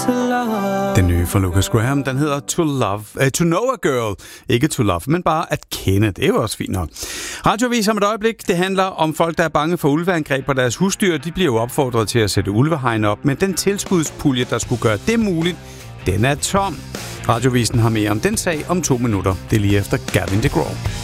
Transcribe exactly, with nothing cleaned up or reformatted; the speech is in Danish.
to love. Den nye fra Lucas Graham, den hedder To Love, uh, To Know a Girl. Ikke To Love, men bare at kende. Det er jo også fint nok. Radioavis om et øjeblik. Det handler om folk, der er bange for ulveangreb på deres husdyr. De bliver jo opfordret til at sætte ulvehegn op, men den tilskudspulje, der skulle gøre det muligt, den er tom. Radiovisen har mere om den sag om to minutter. Det er lige efter Gavin DeGraw.